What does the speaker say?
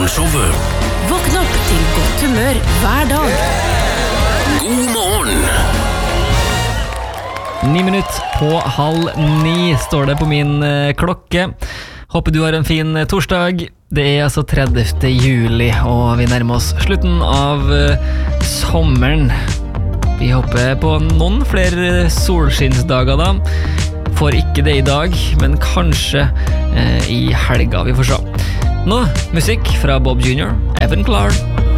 Morgenshowet. Våkn opp til godt humør hver dag. God morgen. 9 minutter på 8:30 står det på min klokke. Håper du har en fin torsdag. Det altså 30. juli, og vi nærmer oss slutten av sommeren. Vi håper på noen flere solskinnsdager da. Får ikke det i dag, men kanskje i helga, vi får se. Nå, musikk fra Bob Jr., Evan Clark.